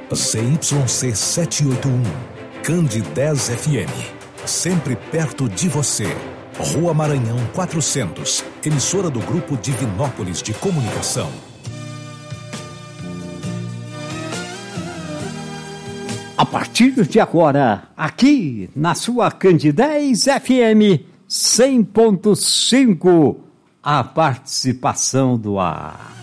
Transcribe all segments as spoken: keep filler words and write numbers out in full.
C Y C setecentos e oitenta e um, Candidez F M, sempre perto de você. Rua Maranhão quatrocentos, emissora do Grupo Divinópolis de Comunicação. A partir de agora, aqui na sua Candidez F M cem ponto cinco, a participação do ar.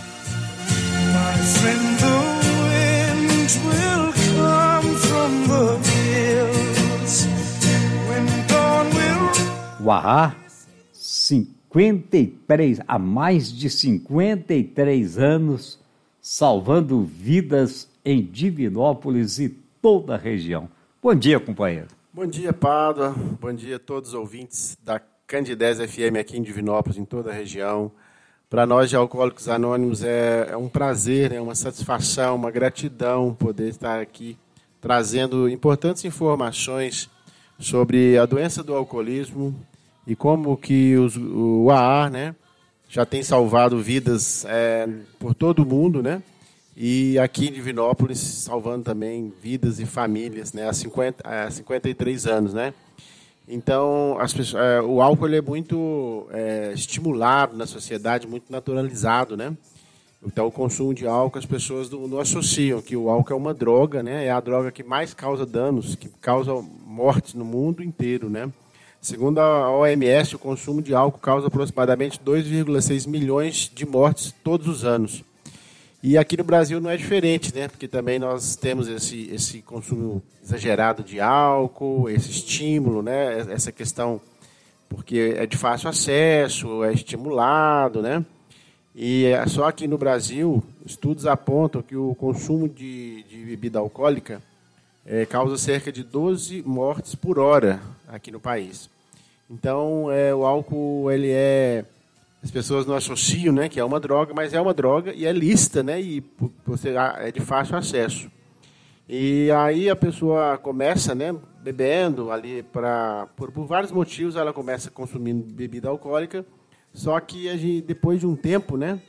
O A A, cinquenta e três, há mais de cinquenta e três anos, salvando vidas em Divinópolis e toda a região. Bom dia, companheiro. Bom dia, Pádua. Bom dia a todos os ouvintes da Candidez F M aqui em Divinópolis, em toda a região. Para nós de Alcoólicos Anônimos é, é um prazer, é uma satisfação, uma gratidão poder estar aqui trazendo importantes informações sobre a doença do alcoolismo e como que os, o A A, né, já tem salvado vidas é, por todo o mundo, né? E aqui em Divinópolis salvando também vidas e famílias, né, há, cinquenta, há cinquenta e três anos, né? Então, as pessoas, é, o álcool ele é muito é, estimulado na sociedade, muito naturalizado, né? Então, o consumo de álcool, as pessoas não, não associam que o álcool é uma droga, né? É a droga que mais causa danos, que causa mortes no mundo inteiro, né? Segundo a O M S, o consumo de álcool causa aproximadamente dois vírgula seis milhões de mortes todos os anos. E aqui no Brasil não é diferente, né? Porque também nós temos esse, esse consumo exagerado de álcool, esse estímulo, né? Essa questão, porque é de fácil acesso, é estimulado, né? E é só aqui no Brasil, estudos apontam que o consumo de, de bebida alcoólica é, causa cerca de doze mortes por hora aqui no país. Então, é, o álcool, ele é... As pessoas não associam, né, que é uma droga, mas é uma droga e é lícita, né, e você, é de fácil acesso. E aí a pessoa começa, né, bebendo ali, pra, por, por vários motivos, ela começa consumindo bebida alcoólica, só que a gente, depois de um tempo, né,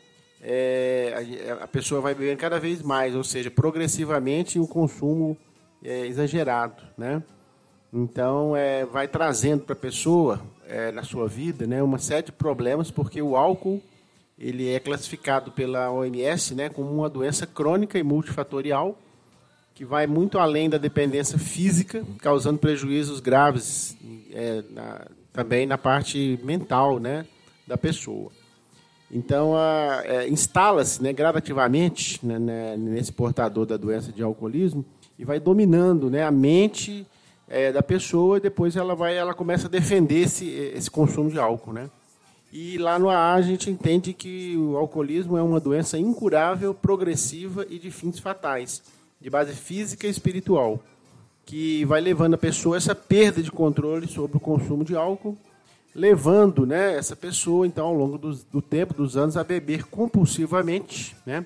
é, a, a pessoa vai bebendo cada vez mais, ou seja, progressivamente o consumo é exagerado, né? Então, é, vai trazendo para a pessoa, é, na sua vida, né, uma série de problemas, porque o álcool ele é classificado pela O M S, né, como uma doença crônica e multifatorial, que vai muito além da dependência física, causando prejuízos graves é, na, também na parte mental, né, da pessoa. Então, a, é, instala-se, né, gradativamente, né, né, nesse portador da doença de alcoolismo e vai dominando, né, a mente É, da pessoa, e depois ela vai, ela começa a defender esse, esse consumo de álcool, né? E lá no A A a gente entende que o alcoolismo é uma doença incurável, progressiva e de fins fatais, de base física e espiritual, que vai levando a pessoa a essa perda de controle sobre o consumo de álcool, levando, né, essa pessoa, então, ao longo do, do tempo, dos anos, a beber compulsivamente, né?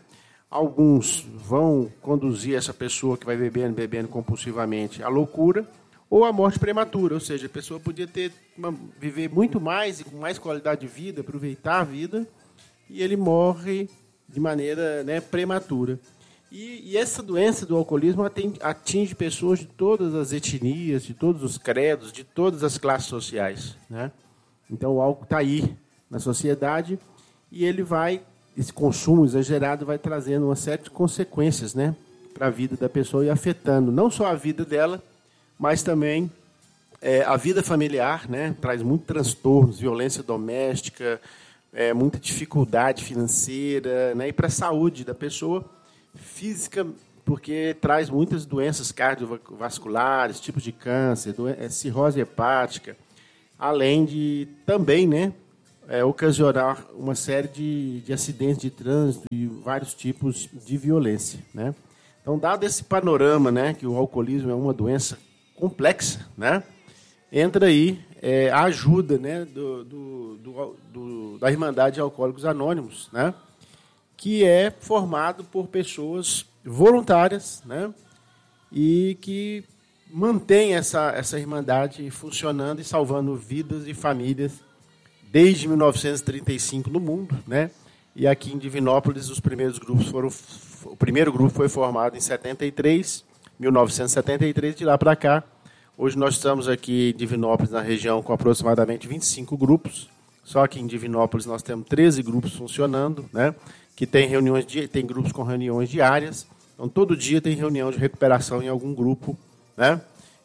Alguns vão conduzir essa pessoa que vai bebendo, bebendo compulsivamente à loucura, ou a morte prematura, ou seja, a pessoa podia ter uma, viver muito mais e com mais qualidade de vida, aproveitar a vida, e ele morre de maneira, né, prematura. E, e essa doença do alcoolismo atinge, atinge pessoas de todas as etnias, de todos os credos, de todas as classes sociais, né? Então o álcool está aí na sociedade e ele vai, esse consumo exagerado vai trazendo uma série de consequências, né, para a vida da pessoa e afetando não só a vida dela, mas também é, a vida familiar, né? Traz muitos transtornos, violência doméstica, é, muita dificuldade financeira, né? E para a saúde da pessoa física, porque traz muitas doenças cardiovasculares, tipos de câncer, doen- cirrose hepática, além de também, né, é, ocasionar uma série de, de acidentes de trânsito e vários tipos de violência, né? Então, dado esse panorama, né, que o alcoolismo é uma doença complexa, né, entra aí é, a ajuda, né, do, do, do, do, da Irmandade de Alcoólicos Anônimos, né, que é formado por pessoas voluntárias, né, e que mantém essa, essa Irmandade funcionando e salvando vidas e famílias desde mil novecentos e trinta e cinco no mundo, né, E aqui em Divinópolis, os primeiros grupos foram... O primeiro grupo foi formado em setenta e três, mil novecentos e setenta e três, de lá para cá. Hoje nós estamos aqui em Divinópolis, na região, com aproximadamente vinte e cinco grupos. Só que em Divinópolis nós temos treze grupos funcionando, né? Que tem reuniões, tem grupos com reuniões diárias. Então, todo dia tem reunião de recuperação em algum grupo, né?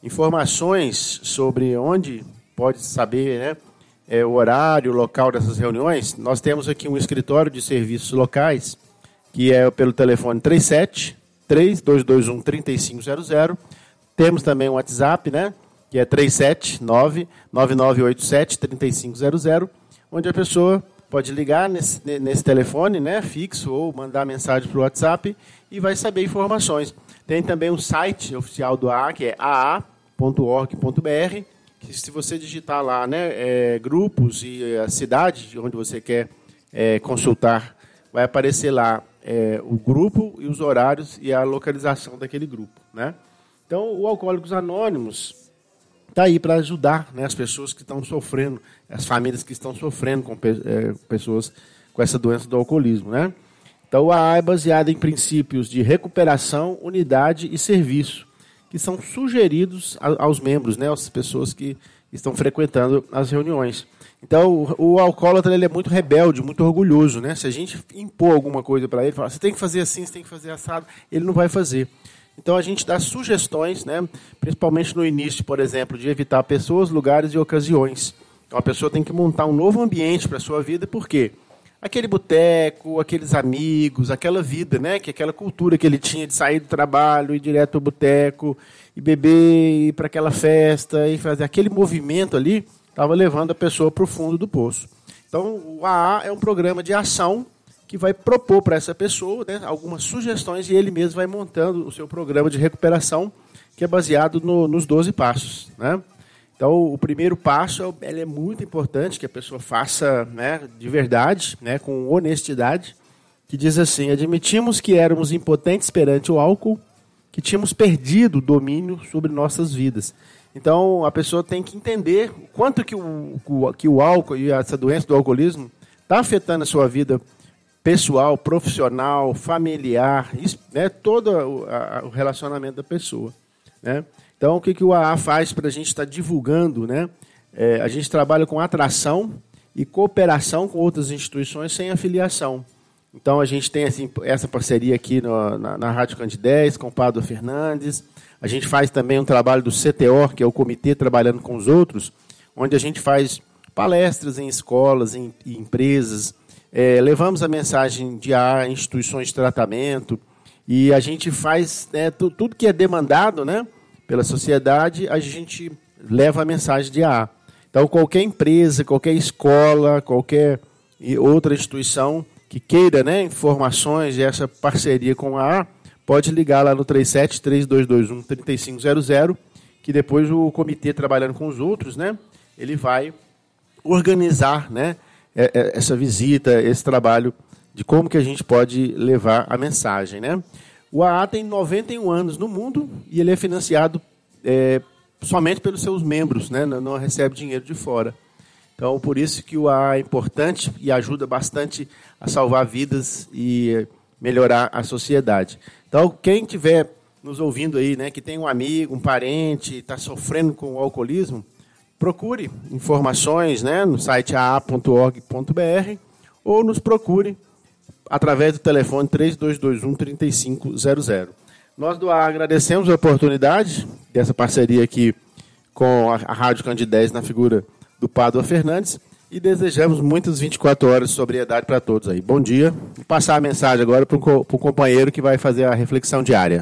Informações sobre onde pode saber, né, é, o horário, o local dessas reuniões. Nós temos aqui um escritório de serviços locais, que é pelo telefone trinta e sete, três dois dois um, três cinco zero zero. Temos também um WhatsApp, né, que é três sete nove, nove nove oito sete, três cinco zero zero, onde a pessoa pode ligar nesse, nesse telefone, né, fixo, ou mandar mensagem para o WhatsApp e vai saber informações. Tem também um site oficial do A A, que é a a ponto org ponto b r, que se você digitar lá, né, é, grupos e a cidade onde você quer é, consultar, vai aparecer lá é, o grupo e os horários e a localização daquele grupo, né? Então, o Alcoólicos Anônimos está aí para ajudar, né, as pessoas que estão sofrendo, as famílias que estão sofrendo com é, pessoas com essa doença do alcoolismo, né? Então, o A A é baseado em princípios de recuperação, unidade e serviço, que são sugeridos aos membros, né, às pessoas que estão frequentando as reuniões. Então, o, o alcoólatra ele é muito rebelde, muito orgulhoso, né? Se a gente impor alguma coisa para ele, falar, você tem que fazer assim, você tem que fazer assado, ele não vai fazer. Então, a gente dá sugestões, né, principalmente no início, por exemplo, de evitar pessoas, lugares e ocasiões. Então, a pessoa tem que montar um novo ambiente para a sua vida, por quê? Aquele boteco, aqueles amigos, aquela vida, né? Que aquela cultura que ele tinha de sair do trabalho, ir direto ao boteco, e beber, ir para aquela festa, e fazer aquele movimento ali, estava levando a pessoa para o fundo do poço. Então, o A A é um programa de ação que vai propor para essa pessoa, né, algumas sugestões, e ele mesmo vai montando o seu programa de recuperação, que é baseado no, nos doze passos, né? Então, o primeiro passo ele é muito importante que a pessoa faça, né, de verdade, né, com honestidade, que diz assim: admitimos que éramos impotentes perante o álcool, que tínhamos perdido o domínio sobre nossas vidas. Então, a pessoa tem que entender o quanto que o, que o álcool e essa doença do alcoolismo está afetando a sua vida pessoal, profissional, familiar, isso, né, todo o, a, o relacionamento da pessoa, né? Então, o que, que o A A faz para a gente estar tá divulgando, né? É, a gente trabalha com atração e cooperação com outras instituições sem afiliação. Então, a gente tem assim, essa parceria aqui no, na, na Rádio Candidez, com o Padre Fernandes. A gente faz também um trabalho do C T O, que é o Comitê Trabalhando com os Outros, onde a gente faz palestras em escolas, em, em empresas, é, levamos a mensagem de A A em instituições de tratamento, e a gente faz, né, tu, tudo que é demandado, né, pela sociedade, a gente leva a mensagem de A A. Então, qualquer empresa, qualquer escola, qualquer outra instituição que queira, né, informações e essa parceria com a A, pode ligar lá no três sete, três dois dois um, três cinco zero zero, que depois o comitê Trabalhando com os Outros, né, ele vai organizar, né, essa visita, esse trabalho de como que a gente pode levar a mensagem, né? O A A tem noventa e um anos no mundo e ele é financiado é, somente pelos seus membros, né? Não, não recebe dinheiro de fora. Então, por isso que o A A é importante e ajuda bastante a salvar vidas e melhorar a sociedade. Então, quem estiver nos ouvindo aí, né, que tem um amigo, um parente, está sofrendo com o alcoolismo, procure informações, né, no site a a ponto org ponto b r ou nos procure através do telefone três dois dois um, três cinco zero zero. Nós do A A agradecemos a oportunidade dessa parceria aqui com a Rádio Candidez na figura do Padre Fernandes e desejamos muitas vinte e quatro horas de sobriedade para todos aí. Bom dia. Vou passar a mensagem agora para o companheiro que vai fazer a reflexão diária.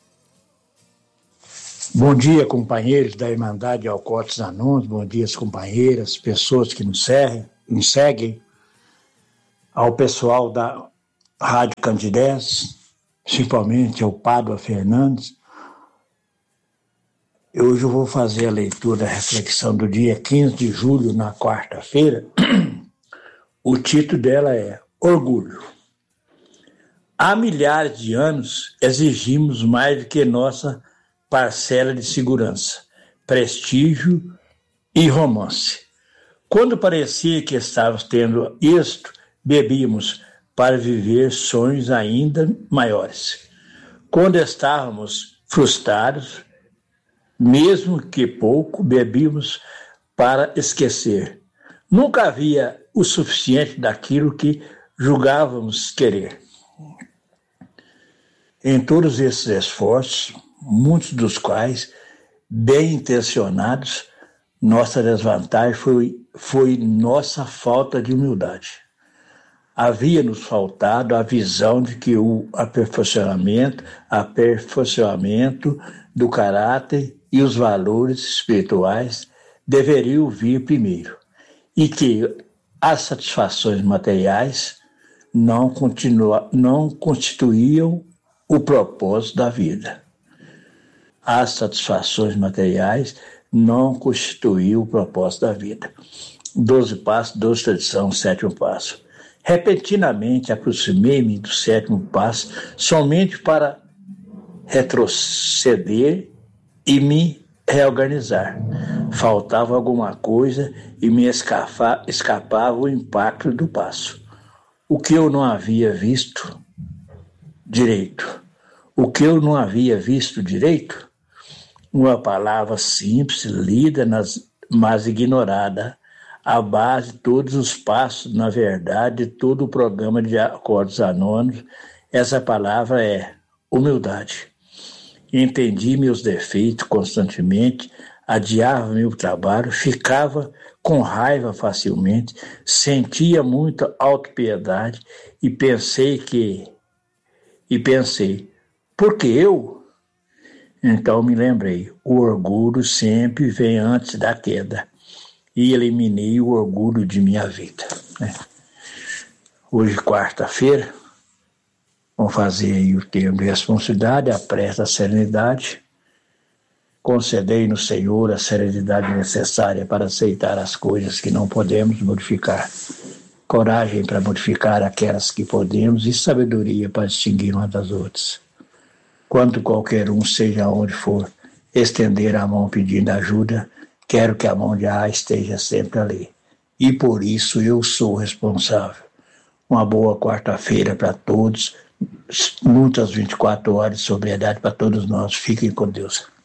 Bom dia, companheiros da Irmandade Alcoólicos Anônimos, bom dia, companheiras, pessoas que nos seguem, nos seguem, ao pessoal da Rádio Candidez, principalmente ao Padre Fernandes. Hoje eu vou fazer a leitura da reflexão do dia quinze de julho, na quarta-feira. O título dela é Orgulho. Há milhares de anos exigimos mais do que nossa parcela de segurança, prestígio e romance. Quando parecia que estávamos tendo êxito, bebíamos para viver sonhos ainda maiores. Quando estávamos frustrados, mesmo que pouco, bebíamos para esquecer. Nunca havia o suficiente daquilo que julgávamos querer. Em todos esses esforços, muitos dos quais bem intencionados, nossa desvantagem foi, foi nossa falta de humildade. Havia nos faltado a visão de que o aperfeiçoamento, aperfeiçoamento do caráter e os valores espirituais deveriam vir primeiro, e que as satisfações materiais não, continua, não constituíam o propósito da vida. As satisfações materiais não constituíam o propósito da vida. Doze passos, doze tradição, sétimo passo. Repentinamente aproximei-me do sétimo passo somente para retroceder e me reorganizar. Faltava alguma coisa e me escapa, escapava o impacto do passo. O que eu não havia visto direito. O que eu não havia visto direito? Uma palavra simples, lida, nas, mas ignorada. A base de todos os passos, na verdade, de todo o programa de acordos anônimos, essa palavra é humildade. Entendi meus defeitos constantemente, adiava meu trabalho, ficava com raiva facilmente, sentia muita autopiedade e pensei que... E pensei, por que eu? Então me lembrei, o orgulho sempre vem antes da queda. E eliminei o orgulho de minha vida. Né? Hoje, quarta-feira, vamos fazer aí o termo de responsabilidade, a prece da serenidade. Concedei no Senhor a serenidade necessária para aceitar as coisas que não podemos modificar. Coragem para modificar aquelas que podemos e sabedoria para distinguir umas das outras. Quando qualquer um, seja onde for, estender a mão pedindo ajuda, quero que a mão de Á esteja sempre ali. E por isso eu sou responsável. Uma boa quarta-feira para todos. Muitas vinte e quatro horas de sobriedade para todos nós. Fiquem com Deus.